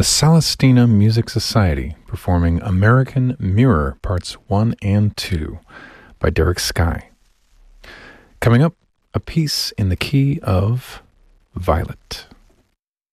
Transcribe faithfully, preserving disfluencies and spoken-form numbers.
Celestina Music Society performing American Mirror Parts one and two by Derek Sky. Coming up, a piece in the key of Violet.